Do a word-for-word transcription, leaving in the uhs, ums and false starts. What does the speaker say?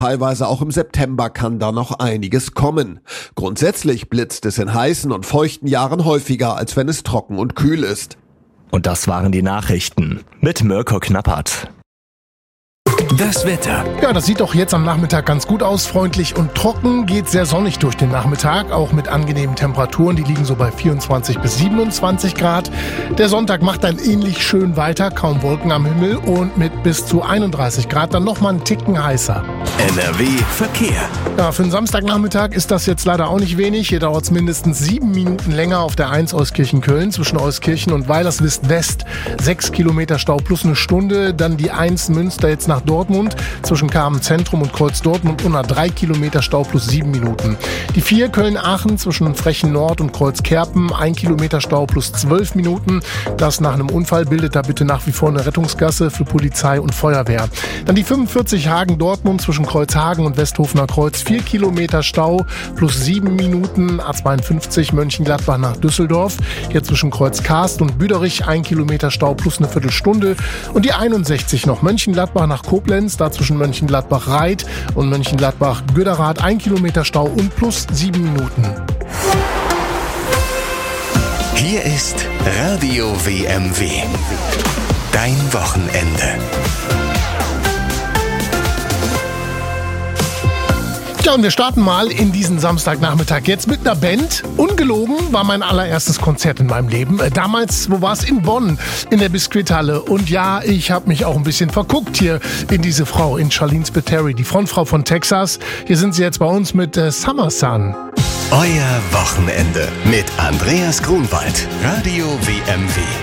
Teilweise auch im September kann da noch einiges kommen. Grundsätzlich blitzt es in heißen und feuchten Jahren häufiger, als wenn es trocken und kühl ist. Und das waren die Nachrichten mit Mirko Knappert. Das Wetter. Ja, das sieht doch jetzt am Nachmittag ganz gut aus. Freundlich und trocken, geht sehr sonnig durch den Nachmittag, auch mit angenehmen Temperaturen. Die liegen so bei vierundzwanzig bis siebenundzwanzig Grad. Der Sonntag macht dann ähnlich schön weiter, kaum Wolken am Himmel und mit bis zu einunddreißig Grad dann nochmal einen Ticken heißer. N R W Verkehr. Ja, für den Samstagnachmittag ist das jetzt leider auch nicht wenig. Hier dauert es mindestens sieben Minuten länger auf der eins Euskirchen-Köln zwischen Euskirchen und Weilerswist West. Sechs Kilometer Stau plus eine Stunde. Dann die eins Münster jetzt nach Dortmund zwischen Kamen Zentrum und Kreuz Dortmund unter drei Kilometer Stau plus sieben Minuten. Die vier Köln-Aachen zwischen Frechen Nord und Kreuz Kerpen, ein Kilometer Stau plus zwölf Minuten. Das nach einem Unfall bildet da bitte nach wie vor eine Rettungsgasse für Polizei und Feuerwehr. Dann die fünfundvierzig Hagen Dortmund zwischen Kreuzhagen und Westhofener Kreuz, vier Kilometer Stau plus sieben Minuten. A zweiundfünfzig Mönchengladbach nach Düsseldorf, hier zwischen Kreuz Karst und Büderich, ein Kilometer Stau plus eine Viertelstunde. Und die einundsechzig noch Mönchengladbach nach Koblenz, da zwischen Mönchengladbach-Reit und Mönchengladbach-Göderath, ein Kilometer Stau und plus sieben Minuten. Hier ist Radio W M W. Dein Wochenende. Ja, und wir starten mal in diesen Samstagnachmittag jetzt mit einer Band. Ungelogen war mein allererstes Konzert in meinem Leben. Äh, damals, wo war es? In Bonn, in der Biskuithalle. Und ja, ich habe mich auch ein bisschen verguckt hier in diese Frau, in Charlene Spiteri, die Frontfrau von Texas. Hier sind sie jetzt bei uns mit äh, Summer Sun. Euer Wochenende mit Andreas Grunwald. Radio W M W.